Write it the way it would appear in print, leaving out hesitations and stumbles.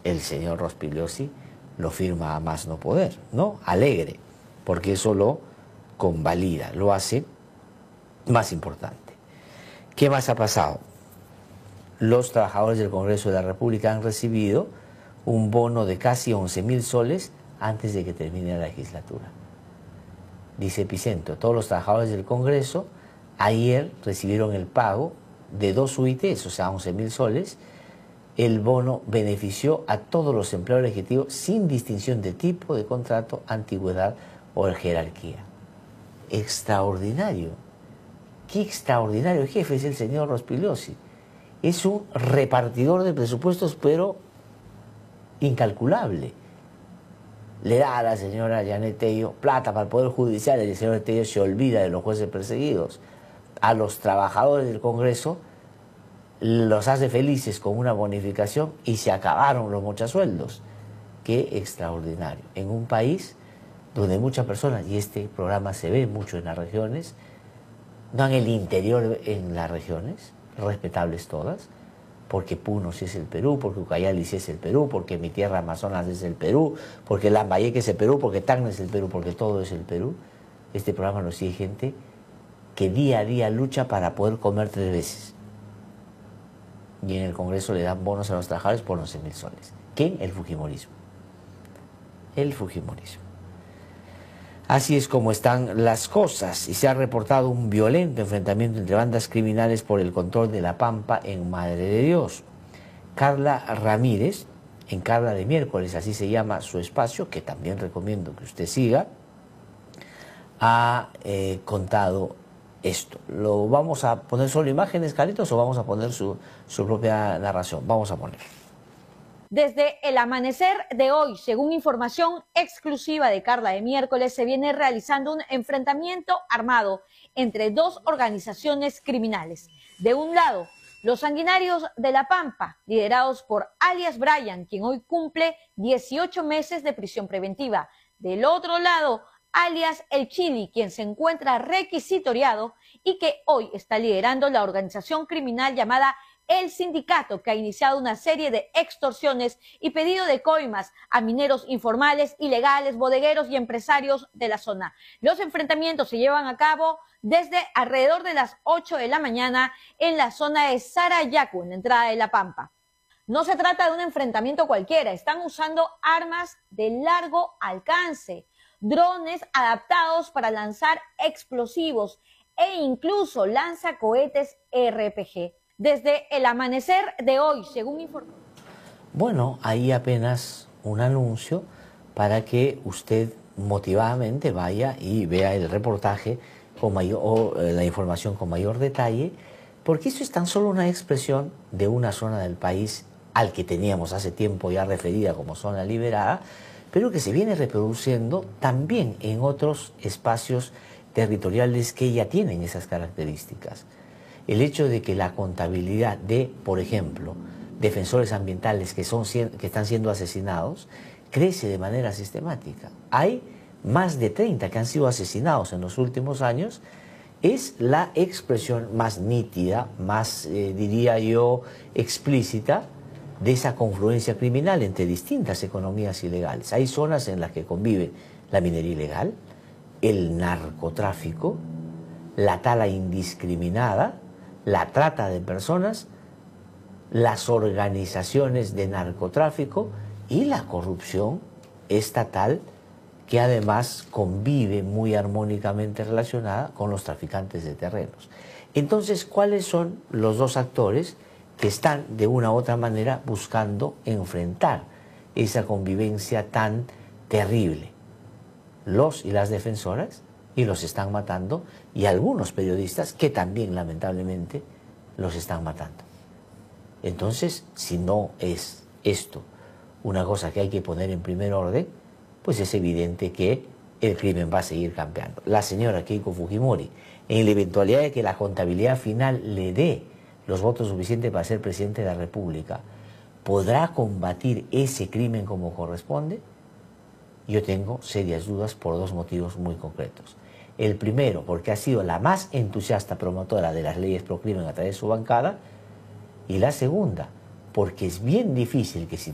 el señor Rospigliosi lo firma a más no poder, ¿no? Alegre, porque eso lo convalida, lo hace más importante. ¿Qué más ha pasado? Los trabajadores del Congreso de la República han recibido un bono de casi 11.000 soles antes de que termine la legislatura. Dice Epicentro, todos los trabajadores del Congreso ayer recibieron el pago de 2 UITs, o sea, 11.000 soles. El bono benefició a todos los empleados legislativos sin distinción de tipo de contrato, antigüedad o jerarquía. Extraordinario. Qué extraordinario jefe es el señor Rospigliosi. Es un repartidor de presupuestos, pero incalculable. Le da a la señora Janet Tello plata para el Poder Judicial y el señor Tello se olvida de los jueces perseguidos. A los trabajadores del Congreso los hace felices con una bonificación y se acabaron los mochasueldos. Qué extraordinario. En un país donde muchas personas, y este programa se ve mucho en las regiones, no en el interior, en las regiones, respetables todas, porque Puno sí es el Perú, porque Ucayali sí es el Perú, porque mi tierra Amazonas es el Perú, porque Lambayeque es el Perú, porque Tacna es el Perú, porque todo es el Perú. Este programa lo sigue gente que día a día lucha para poder comer 3 veces. Y en el Congreso le dan bonos a los trabajadores por 11.000 soles. ¿Quién? El fujimorismo. El fujimorismo. Así es como están las cosas, y se ha reportado un violento enfrentamiento entre bandas criminales por el control de La Pampa en Madre de Dios. Carla Ramírez, en Carla de Miércoles, así se llama su espacio, que también recomiendo que usted siga, ha contado esto. ¿Lo vamos a poner solo imágenes, Carlitos, o vamos a poner su propia narración? Vamos a poner. Desde el amanecer de hoy, según información exclusiva de Carla de Miércoles, se viene realizando un enfrentamiento armado entre 2 organizaciones criminales. De un lado, los sanguinarios de La Pampa, liderados por alias Brian, quien hoy cumple 18 meses de prisión preventiva. Del otro lado, alias El Chili, quien se encuentra requisitoriado y que hoy está liderando la organización criminal llamada El Sindicato, que ha iniciado una serie de extorsiones y pedido de coimas a mineros informales, ilegales, bodegueros y empresarios de la zona. Los enfrentamientos se llevan a cabo desde alrededor de las 8 de la mañana en la zona de Sarayacu, en la entrada de La Pampa. No se trata de un enfrentamiento cualquiera, están usando armas de largo alcance, drones adaptados para lanzar explosivos e incluso lanzacohetes RPG. Desde el amanecer de hoy, según informó. Bueno, ahí apenas un anuncio para que usted motivadamente vaya y vea el reportaje con mayor, o la información con mayor detalle, porque eso es tan solo una expresión de una zona del país al que teníamos hace tiempo ya referida como zona liberada, pero que se viene reproduciendo también en otros espacios territoriales que ya tienen esas características. El hecho de que la contabilidad de, por ejemplo, defensores ambientales que están siendo asesinados, crece de manera sistemática. Hay más de 30 que han sido asesinados en los últimos años. Es la expresión más nítida, más, diría yo, explícita de esa confluencia criminal entre distintas economías ilegales. Hay zonas en las que convive la minería ilegal, el narcotráfico, la tala indiscriminada, la trata de personas, las organizaciones de narcotráfico y la corrupción estatal, que además convive muy armónicamente relacionada con los traficantes de terrenos. Entonces, ¿cuáles son los 2 actores que están de una u otra manera buscando enfrentar esa convivencia tan terrible? Los y las defensoras, y los están matando, y algunos periodistas que también lamentablemente los están matando. Entonces, si no es esto una cosa que hay que poner en primer orden, pues es evidente que el crimen va a seguir campeando. La señora Keiko Fujimori, en la eventualidad de que la contabilidad final le dé los votos suficientes para ser presidente de la República, ¿podrá combatir ese crimen como corresponde? Yo tengo serias dudas por 2 motivos muy concretos. El primero, porque ha sido la más entusiasta promotora de las leyes pro crimen a través de su bancada, y la segunda, porque es bien difícil que si